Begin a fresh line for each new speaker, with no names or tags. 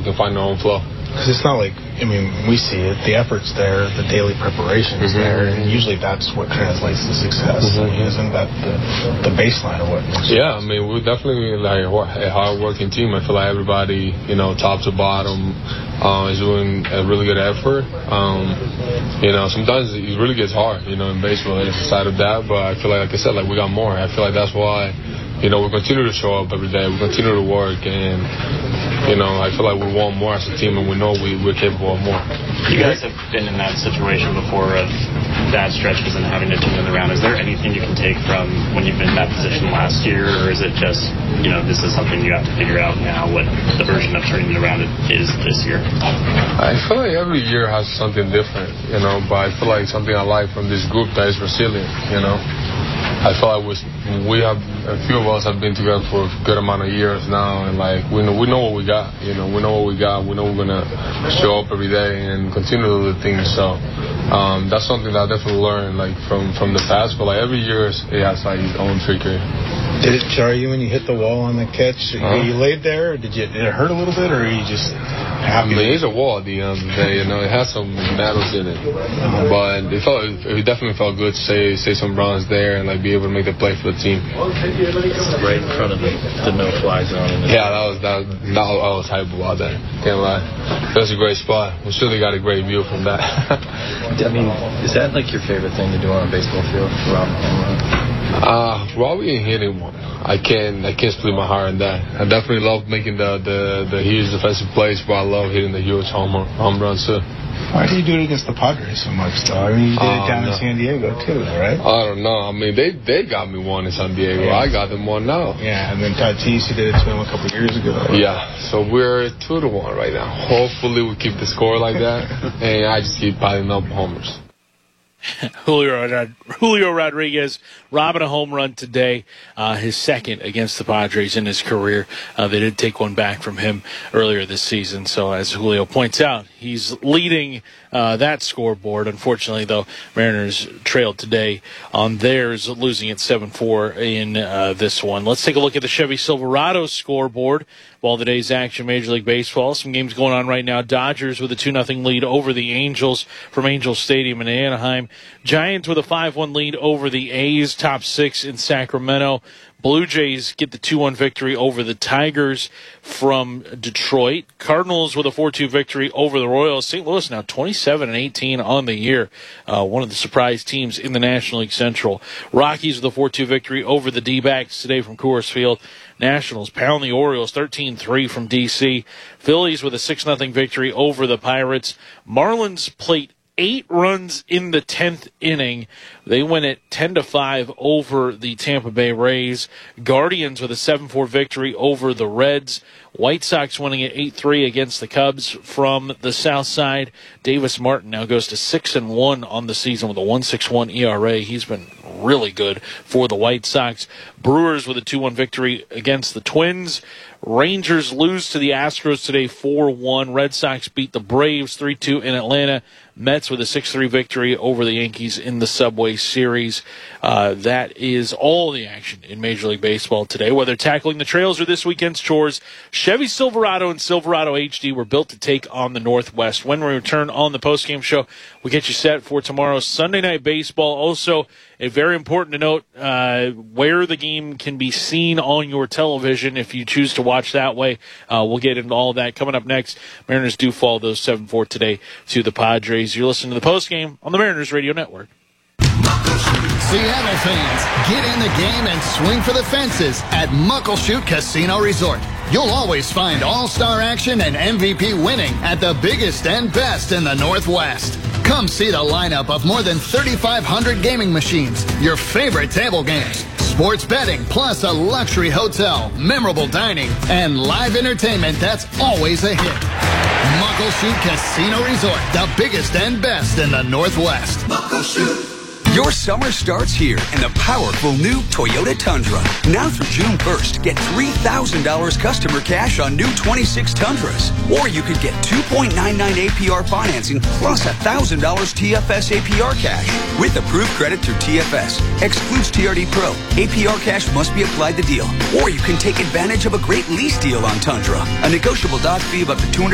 can find their own flow.
Because it's not like, I mean, we see it. The effort's there. The daily preparation is there. And usually that's what translates to success. Isn't that the baseline of what makes sense?
Yeah, I mean, we're definitely like a hard-working team. I feel like everybody, top to bottom, is doing a really good effort. Sometimes it really gets hard, in baseball. It's a side of that. But I feel like I said, we got more. I feel like that's why, we continue to show up every day. We continue to work. And, I feel like we want more as a team, and we know we're capable of more.
You guys have been in that situation before of bad stretches and having to turn it around. Is there anything you can take from when you've been in that position last year, or is it just, this is something you have to figure out now, what the version of turning it around is this year?
I feel like every year has something different, but I feel like something I like from this group that is resilient, I feel like we have a few of us have been together for a good amount of years now, and we know what we got. We know what we got. We know we're gonna show up every day and continue to do the things. So that's something that I definitely learned from the past. But every year it has its own trickery.
Did it jar you when you hit the wall on the catch? You laid there? Did it hurt a little bit, or are you just happy?
I mean, it's a wall at the end of the day. It has some metals in it, but it definitely felt good to say some runs there and be able to make the play for the team.
Right in front of the no-fly zone.
Yeah, I was hyped about that. Can't lie. That was a great spot. We surely got a great view from that.
I mean, is that your favorite thing to do on a baseball field?
Probably hitting one. I can't split my heart on that. I definitely love making the huge defensive plays, but I love hitting the huge home runs too.
Why do you do it against the Padres so much, though? I mean, you did it down in San Diego too, right?
I don't know. I mean, they got me one in San Diego. Yeah. I got them one now.
Yeah, and then Tatis, you did it to him a couple years ago. Right?
Yeah, so we're 2-1 right now. Hopefully we keep the score like that, and I just keep piling up homers.
Julio Rodriguez robbing a home run today, his second against the Padres in his career. They did take one back from him earlier this season. So as Julio points out, he's leading that scoreboard. Unfortunately, though, Mariners trailed today on theirs, losing at 7-4 in this one. Let's take a look at the Chevy Silverado scoreboard. While the day's action, Major League Baseball. Some games going on right now. Dodgers with a 2-0 lead over the Angels from Angels Stadium in Anaheim. Giants with a 5-1 lead over the A's, top 6 in Sacramento. Blue Jays get the 2-1 victory over the Tigers from Detroit. Cardinals with a 4-2 victory over the Royals. St. Louis now 27-18 on the year. One of the surprise teams in the National League Central. Rockies with a 4-2 victory over the D-backs today from Coors Field. Nationals pound the Orioles 13-3 from D.C. Phillies with a 6-0 victory over the Pirates. Marlins plate 8 runs in the 10th inning. They win it 10-5 over the Tampa Bay Rays. Guardians with a 7-4 victory over the Reds. White Sox winning it 8-3 against the Cubs from the South Side. Davis Martin now goes to 6-1 on the season with a 1.61 ERA. He's been really good for the White Sox. Brewers with a 2-1 victory against the Twins. Rangers lose to the Astros today 4-1. Red Sox beat the Braves 3-2 in Atlanta. Mets with a 6-3 victory over the Yankees in the Subway Series. That is all the action in Major League Baseball today. Whether tackling the trails or this weekend's chores, Chevy Silverado and Silverado HD were built to take on the Northwest. When we return on the postgame show, we'll get you set for tomorrow's Sunday Night Baseball. Also, very important to note where the game can be seen on your television if you choose to watch that way. We'll get into all of that coming up next. Mariners do fall those 7-4 today to the Padres. You're listening to the postgame on the Mariners Radio Network.
Seattle fans, get in the game and swing for the fences at Muckleshoot Casino Resort. You'll always find all-star action and MVP winning at the biggest and best in the Northwest. Come see the lineup of more than 3,500 gaming machines, your favorite table games, sports betting, plus a luxury hotel, memorable dining, and live entertainment that's always a hit. Muckleshoot Casino Resort, the biggest and best in the Northwest. Muckleshoot.
Your summer starts here in the powerful new Toyota Tundra. Now through June 1st, get $3,000 customer cash on new 26 Tundras. Or you could get 2.99 APR financing plus $1,000 TFS APR cash. With approved credit through TFS. Excludes TRD Pro. APR cash must be applied to deal. Or you can take advantage of a great lease deal on Tundra. A negotiable doc fee of up to $200